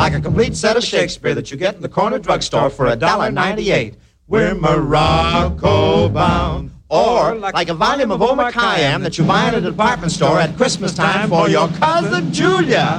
like a complete set of Shakespeare that you get in the corner drugstore for $1.98. We're Morocco bound. Or like a volume of Omar Khayyam that you buy at a department store at Christmas time for your cousin Julia.